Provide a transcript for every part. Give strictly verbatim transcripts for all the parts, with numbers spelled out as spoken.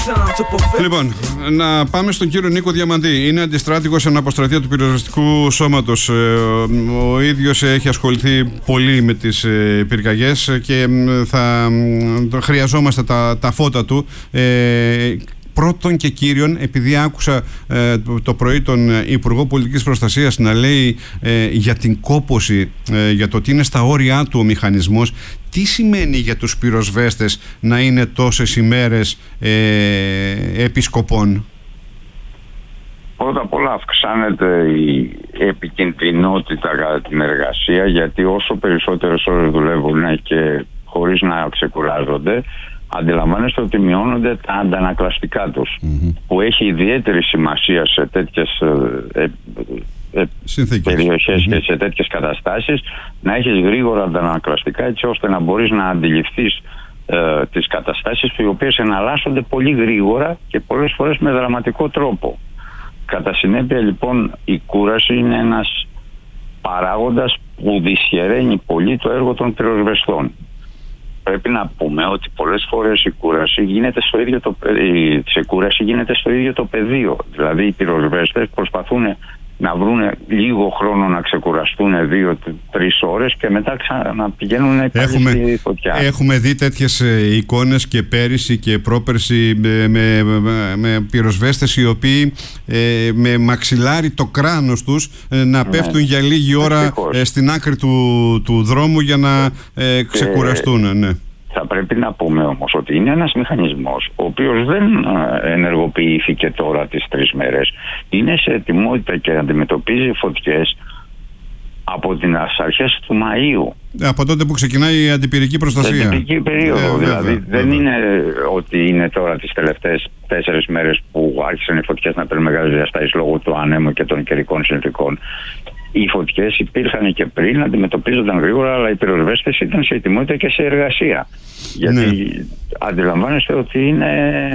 Λοιπόν, να πάμε στον κύριο Νίκο Διαμαντή. Είναι αντιστράτηγος αναποστρατεία του πυροσβεστικού σώματος. Ο ίδιος έχει ασχοληθεί πολύ με τις πυρκαγιές και θα χρειαζόμαστε τα, τα φώτα του. Ε, Πρώτον και κύριον, επειδή άκουσα ε, το πρωί τον Υπουργό Πολιτικής Προστασίας να λέει ε, για την κόπωση, ε, για το ότι είναι στα όρια του ο μηχανισμός, τι σημαίνει για τους πυροσβέστες να είναι τόσες ημέρες ε, επισκοπών? Πρώτα απ' όλα αυξάνεται η επικινδυνότητα κατά την εργασία, γιατί όσο περισσότερες ώρες δουλεύουν και χωρίς να ξεκουράζονται, αντιλαμβάνεστε ότι μειώνονται τα αντανακλαστικά τους, mm-hmm. που έχει ιδιαίτερη σημασία σε τέτοιες ε, ε, ε, περιοχές mm-hmm. και σε τέτοιες καταστάσεις να έχεις γρήγορα αντανακλαστικά, έτσι ώστε να μπορείς να αντιληφθείς ε, τις καταστάσεις, οι οποίες εναλλάσσονται πολύ γρήγορα και πολλές φορές με δραματικό τρόπο. Κατά συνέπεια λοιπόν η κούραση είναι ένας παράγοντας που δυσχεραίνει πολύ το έργο των πυροσβεστών. Πρέπει να πούμε ότι πολλές φορές η κούραση γίνεται στο ίδιο το, η ξεκούραση γίνεται στο ίδιο το πεδίο. Δηλαδή οι πυροσβέστες προσπαθούν να βρουν λίγο χρόνο να ξεκουραστούν δύο-τρεις ώρες και μετά ξαναπηγαίνουν έχουμε, στη φωτιά. Έχουμε δει τέτοιες εικόνες και πέρυσι και πρόπερσι με, με, με πυροσβέστες οι οποίοι ε, με μαξιλάρι το κράνος τους ε, να πέφτουν ναι. για λίγη ώρα ε, στην άκρη του, του δρόμου για να ε, ξεκουραστούν. Και... ναι. Θα πρέπει να πούμε όμως ότι είναι ένας μηχανισμός ο οποίος δεν ενεργοποιήθηκε τώρα τις τρεις μέρες. Είναι σε ετοιμότητα και αντιμετωπίζει φωτιές από τις αρχές του Μαΐου. Από τότε που ξεκινάει η αντιπυρική προστασία. Την αντιπυρική περίοδο. Ε, δηλαδή βέβαια, δεν βέβαια. είναι ότι είναι τώρα τις τελευταίες τέσσερις μέρες που άρχισαν οι φωτιές να παίρνουν μεγάλες διαστάσεις λόγω του ανέμου και των καιρικών συνθηκών. Οι φωτιές υπήρχαν και πριν, αντιμετωπίζονταν γρήγορα, αλλά οι πυροσβέστες ήταν σε ετοιμότητα και σε εργασία. Γιατί ναι. αντιλαμβάνεστε ότι είναι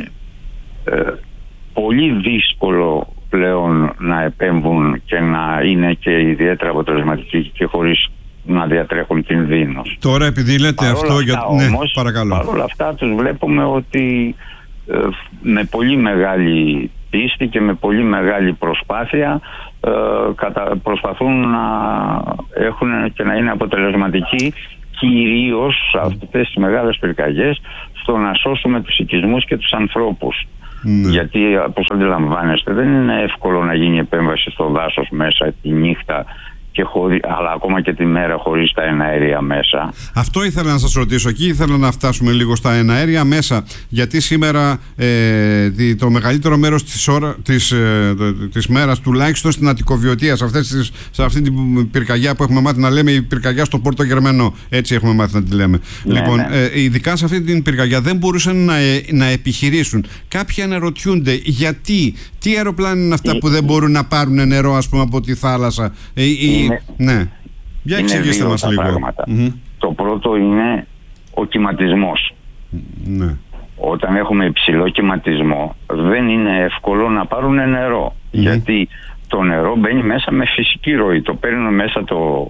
ε, πολύ δύσκολο πλέον να επέμβουν και να είναι και ιδιαίτερα αποτελεσματικοί και χωρίς να διατρέχουν κινδύνους. Τώρα επειδή λέτε αυτό αυτά, για... όμως, ναι, παρακαλώ. Παρ' όλα αυτά τους βλέπουμε ότι ε, με πολύ μεγάλη πίστη και με πολύ μεγάλη προσπάθεια ε, κατα, προσπαθούν να έχουν και να είναι αποτελεσματικοί, κυρίως σε αυτές τις μεγάλες πυρκαγιές, στο να σώσουμε τους οικισμούς και τους ανθρώπους. Ναι. Γιατί, όπως αντιλαμβάνεστε, δεν είναι εύκολο να γίνει επέμβαση στο δάσος μέσα τη νύχτα, και χωρί, αλλά ακόμα και τη μέρα χωρίς τα εναέρια μέσα. Αυτό ήθελα να σας ρωτήσω. Εκεί ήθελα να φτάσουμε λίγο στα εναέρια μέσα. Γιατί σήμερα ε, το μεγαλύτερο μέρος της, ώρα, της, ε, της μέρας, τουλάχιστον στην Αττικοβιωτία, σε, αυτές τις, σε αυτή την πυρκαγιά που έχουμε μάθει να λέμε, η πυρκαγιά στο Πόρτο Γερμανό, έτσι έχουμε μάθει να τη λέμε. Ναι, λοιπόν, ναι. Ε, ειδικά σε αυτή την πυρκαγιά δεν μπορούσαν να, ε, να επιχειρήσουν. Κάποιοι αναρωτιούνται γιατί, τι αεροπλάνα είναι αυτά η, που δεν μπορούν να πάρουν νερό, ας πούμε, από τη θάλασσα. Ε, η, Είναι, ναι. Για εξηγήστε μας λίγο. Mm-hmm. Το πρώτο είναι ο κυματισμός. Ναι. Όταν έχουμε υψηλό κυματισμό δεν είναι εύκολο να πάρουν νερό. Mm-hmm. Γιατί το νερό μπαίνει μέσα με φυσική ροή. Το παίρνουν μέσα το...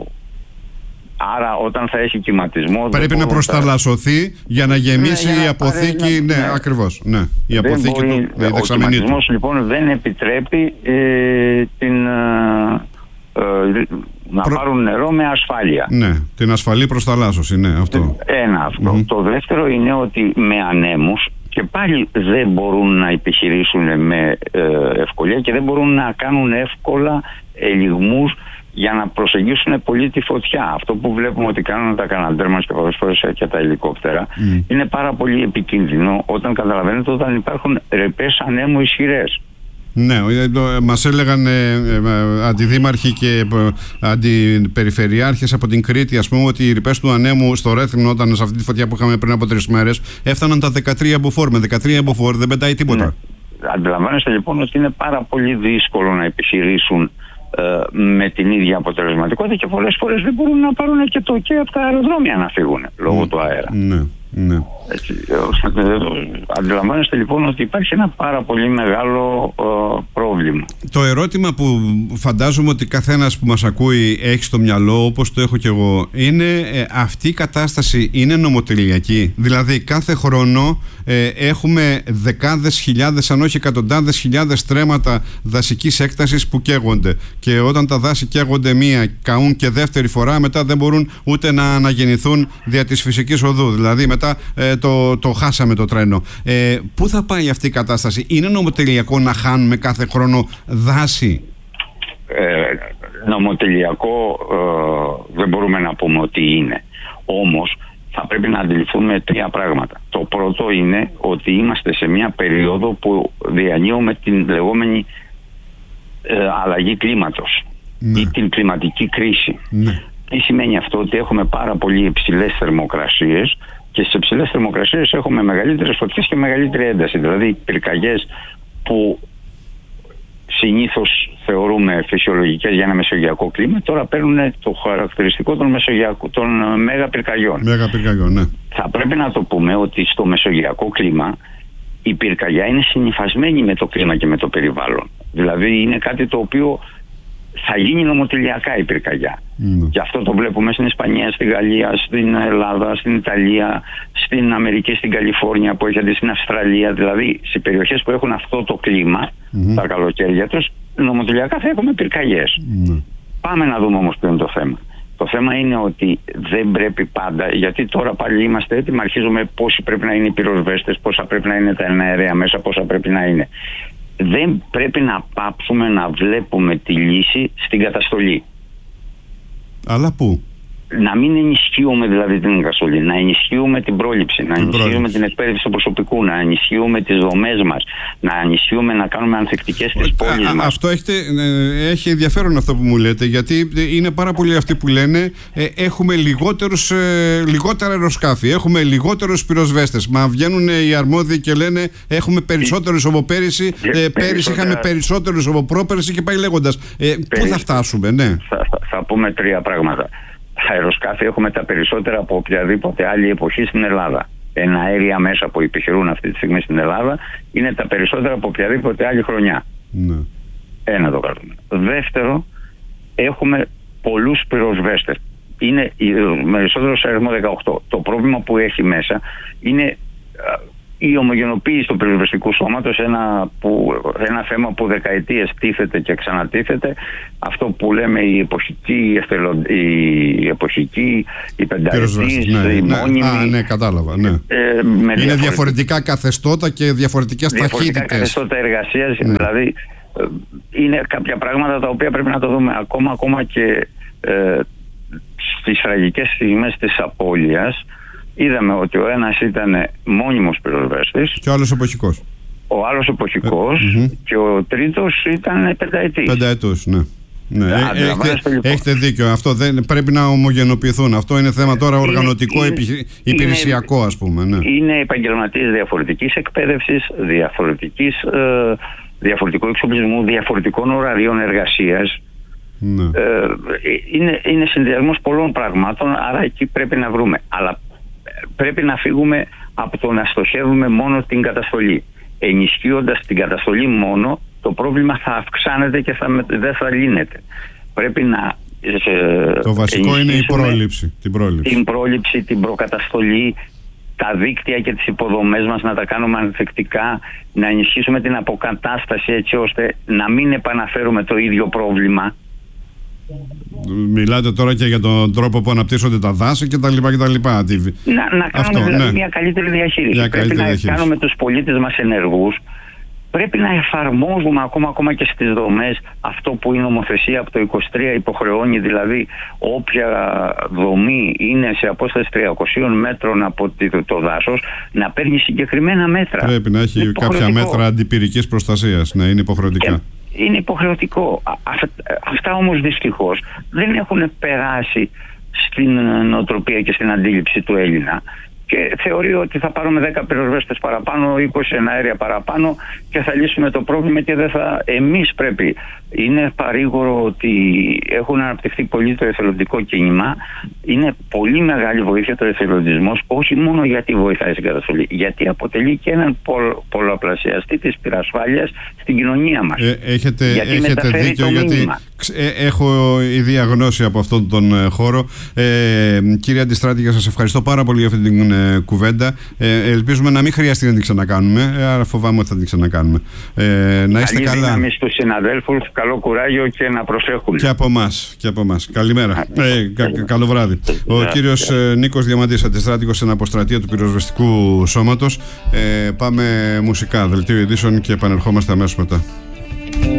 Άρα όταν θα έχει κυματισμό... Πρέπει να προσταλασσοθεί θα... για να γεμίσει ναι, η αποθήκη... Ναι, ναι, ναι, ακριβώς. Ναι. Η αποθήκη μπορεί... του... Ναι, ο κυματισμός λοιπόν δεν επιτρέπει ε, την... Ε, να Προ... πάρουν νερό με ασφάλεια. Ναι, την ασφαλή προσταλάσσωση, ναι, αυτό. Ένα αυτό. Mm-hmm. Το δεύτερο είναι ότι με ανέμους και πάλι δεν μπορούν να επιχειρήσουν με ε, ευκολία και δεν μπορούν να κάνουν εύκολα ελιγμούς για να προσεγγίσουν πολύ τη φωτιά. Αυτό που βλέπουμε ότι κάνουν τα καναντέρ μας και πολλές φορές και τα ελικόπτερα mm. είναι πάρα πολύ επικίνδυνο όταν καταλαβαίνετε όταν υπάρχουν ρεπές ανέμου ισχυρές. Ναι, μας έλεγαν ε, ε, αντιδήμαρχοι και ε, αντιπεριφερειάρχες από την Κρήτη, ας πούμε, ότι οι ρηπές του ανέμου στο Ρέθυμνο, όταν σε αυτή τη φωτιά που είχαμε πριν από τρεις μέρες, έφταναν τα δεκατρία μποφόρ. Με δεκατρία μποφόρ δεν πετάει τίποτα. Ναι. Αντιλαμβάνεστε λοιπόν ότι είναι πάρα πολύ δύσκολο να επιχειρήσουν ε, με την ίδια αποτελεσματικότητα και πολλές φορές δεν μπορούν να πάρουν και το και από τα αεροδρόμια να φύγουν λόγω mm. του αέρα. Ναι. Ναι. Έτσι, αντιλαμβάνεστε λοιπόν ότι υπάρχει ένα πάρα πολύ μεγάλο ε, πρόβλημα. Το ερώτημα που φαντάζομαι ότι καθένας που μας ακούει έχει στο μυαλό, όπως το έχω και εγώ, είναι ε, αυτή η κατάσταση είναι νομοτελειακή? Δηλαδή κάθε χρόνο ε, έχουμε δεκάδες χιλιάδες, αν όχι εκατοντάδες χιλιάδες στρέμματα δασικής έκτασης που καίγονται, και όταν τα δάση καίγονται μία, καούν και δεύτερη φορά, μετά δεν μπορούν ούτε να αναγεννηθούν δια της φυσικής οδού. Δηλαδή μετά ε, το, το χάσαμε το τρένο. Ε, πού θα πάει αυτή η κατάσταση? Είναι νομοτελειακό να χάνουμε κάθε χρόνο δάση? Ε, νομοτελειακό ε, δεν μπορούμε να πούμε ότι είναι. Όμως θα πρέπει να αντιληφθούμε τρία πράγματα. Το πρώτο είναι ότι είμαστε σε μια περίοδο που διανύουμε την λεγόμενη ε, αλλαγή κλίματος, ναι, ή την κλιματική κρίση. Ναι. Τι σημαίνει αυτό? Ότι έχουμε πάρα πολύ υψηλές θερμοκρασίες, και στις υψηλές θερμοκρασίες έχουμε μεγαλύτερες φωτιές και μεγαλύτερη ένταση. Δηλαδή πυρκαγιές που συνήθως θεωρούμε φυσιολογικές για ένα μεσογειακό κλίμα, τώρα παίρνουν το χαρακτηριστικό των, των μέγα πυρκαγιών. Μέγα πυρκαγιών, ναι. Θα πρέπει να το πούμε ότι στο μεσογειακό κλίμα η πυρκαγιά είναι συνυφασμένη με το κλίμα και με το περιβάλλον. Δηλαδή είναι κάτι το οποίο θα γίνει νομοτελειακά η πυρκαγιά. Mm. Και αυτό το βλέπουμε στην Ισπανία, στη Γαλλία, στην Ελλάδα, στην Ιταλία, στην Αμερική, στην Καλιφόρνια που έχετε, στην Αυστραλία. Δηλαδή σε περιοχές που έχουν αυτό το κλίμα, mm. τα καλοκαίρια τους, νομοτελειακά θα έχουμε πυρκαγιές. Mm. Πάμε να δούμε όμως ποιο είναι το θέμα. Το θέμα είναι ότι δεν πρέπει πάντα, γιατί τώρα πάλι είμαστε έτοιμοι, αρχίζουμε πόσοι πρέπει να είναι οι πυροσβέστες, πόσα πρέπει να είναι τα εναέρια μέσα, πόσα πρέπει να είναι. Δεν πρέπει να πάψουμε να βλέπουμε τη λύση στην καταστολή. Αλλά πού? Να μην ενισχύουμε δηλαδή την καταστολή, να ενισχύουμε την πρόληψη, να την ενισχύουμε πρόληψη. την εκπαίδευση του προσωπικού, να ενισχύουμε τις δομές μας, να ενισχύουμε, να κάνουμε ανθεκτικές τις πόλεις μας. Αυτό έχετε, έχει ενδιαφέρον αυτό που μου λέτε, γιατί είναι πάρα πολλοί αυτοί που λένε ε, έχουμε λιγότερους, ε, λιγότερα αεροσκάφη, έχουμε λιγότερους πυροσβέστες. Μα βγαίνουν οι αρμόδιοι και λένε έχουμε περισσότερους από πέρυσι, ε, πέρυσι είχαμε περισσότερους από πρόπερσι και πάει λέγοντας. Ε, πού θα φτάσουμε? Ναι. Θα, θα, θα πούμε τρία πράγματα. Αεροσκάφη έχουμε τα περισσότερα από οποιαδήποτε άλλη εποχή στην Ελλάδα. Εναέρια μέσα που επιχειρούν αυτή τη στιγμή στην Ελλάδα είναι τα περισσότερα από οποιαδήποτε άλλη χρονιά. Ναι. Ένα το κρατούμε. Δεύτερο, έχουμε πολλούς πυροσβέστες. Είναι περισσότερο σε αριθμό δεκαοκτώ. Το πρόβλημα που έχει μέσα είναι η ομογενοποίηση του πυροσβεστικού σώματος, ένα, που, ένα θέμα που δεκαετίες τίθεται και ξανατίθεται. Αυτό που λέμε η εποχική, η, εποχική, η πενταετής, ναι, η ναι, μόνιμη. Α, ναι, κατάλαβα. Ναι. Ε, Είναι διαφορετικά καθεστώτα και διαφορετικές ταχύτητες. Διαφορετικά καθεστώτα εργασίας, ναι. Δηλαδή είναι κάποια πράγματα τα οποία πρέπει να το δούμε ακόμα, ακόμα και ε, στις τραγικές στιγμές της απώλειας. Είδαμε ότι ο ένας ήταν μόνιμος πυροσβέστης και ο άλλος εποχικός. Ο άλλος εποχικός ε, mm-hmm. και ο τρίτος ήταν πενταετής. Πενταετούς, ναι. ναι. Ε, έχετε, λοιπόν. έχετε δίκιο. Αυτό δεν, πρέπει να ομογενοποιηθούν. Αυτό είναι θέμα τώρα οργανωτικό, είναι, επι, υπηρεσιακό, ας πούμε. Ναι. Είναι επαγγελματίες διαφορετικής εκπαίδευσης, διαφορετικής, ε, διαφορετικού εξοπλισμού, διαφορετικών ωραρίων εργασίας. Ναι. Ε, είναι, είναι συνδυασμός πολλών πραγμάτων, άρα εκεί πρέπει να βρούμε. Αλλά πρέπει να φύγουμε από το να στοχεύουμε μόνο την καταστολή. Ενισχύοντας την καταστολή μόνο, το πρόβλημα θα αυξάνεται και θα, δεν θα λύνεται. Πρέπει να το βασικό είναι η πρόληψη, την πρόληψη. Την πρόληψη, την προκαταστολή, τα δίκτυα και τις υποδομές μας να τα κάνουμε ανθεκτικά, να ενισχύσουμε την αποκατάσταση έτσι ώστε να μην επαναφέρουμε το ίδιο πρόβλημα. Μιλάτε τώρα και για τον τρόπο που αναπτύσσονται τα δάση και τα λοιπά και τα λοιπά. Να, να κάνουμε Αυτό, δηλαδή ναι. μια καλύτερη διαχείριση. Μια πρέπει καλύτερη να διαχείριση. κάνουμε τους πολίτες μας ενεργούς. Πρέπει να εφαρμόζουμε ακόμα, ακόμα και στις δομές αυτό που η νομοθεσία από το είκοσι τρία υποχρεώνει, δηλαδή όποια δομή είναι σε απόσταση τριακοσίων μέτρων από το δάσος να παίρνει συγκεκριμένα μέτρα. Πρέπει να έχει κάποια μέτρα αντιπυρικής προστασίας, να είναι υποχρεωτικά. Και είναι υποχρεωτικό. Αυτά όμως δυστυχώς δεν έχουν περάσει στην νοοτροπία και στην αντίληψη του Έλληνα. και θεωρεί ότι θα πάρουμε δέκα πυροσβέστες παραπάνω, είκοσι εναέρια παραπάνω και θα λύσουμε το πρόβλημα και δεν θα... Εμείς πρέπει. Είναι παρήγορο ότι έχουν αναπτυχθεί πολύ το εθελοντικό κίνημα. Είναι πολύ μεγάλη βοήθεια το εθελοντισμός, όχι μόνο γιατί βοηθάει στην καταστολή, γιατί αποτελεί και έναν πολλ, πολλαπλασιαστή της πυρασφάλειας στην κοινωνία μας. Ε, έχετε γιατί έχετε δίκιο, γιατί ε, έχω ιδία γνώση από αυτόν τον ε, χώρο. Ε, κύριε Αντιστράτηγα, σας ευχαριστώ πάρα πολύ για αυτή την ε, κουβέντα. Ε, ελπίζουμε να μην χρειαστεί να την ξανακάνουμε, ε, άρα φοβάμαι ότι θα την ξανακάνουμε. Ε, να είστε καλή καλά. Δύναμη στους συναδέλφους, καλό κουράγιο και να προσέχουν. Και από εμάς, και από εμάς. Καλημέρα. Ε, κα, κα, καλό βράδυ. Ο κύριος ε, Νίκος Διαμαντής, αντιστράτηγος στην αποστρατεία του Πυροσβεστικού Σώματος. Ε, πάμε μουσικά, δελτίο ειδήσεων και επανερχόμαστε αμέσως μετά.